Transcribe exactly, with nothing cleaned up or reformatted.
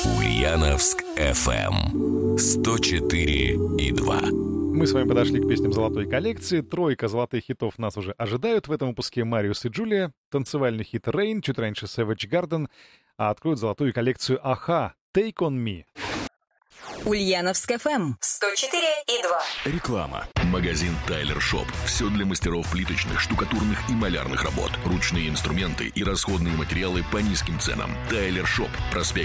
Ульяновск эф эм сто четыре и два. Мы с вами подошли к песням золотой коллекции. Тройка золотых хитов нас уже ожидают. В этом выпуске Мариус и Джулия. Танцевальный хит Rain, чуть раньше Savage Garden. А откроют золотую коллекцию Аха Take On Me. Ульяновск эф эм сто четыре и два. Реклама. Магазин Тайлер Шоп. Все для мастеров плиточных, штукатурных и малярных работ. Ручные инструменты и расходные материалы по низким ценам. Тайлер Шоп. Проспект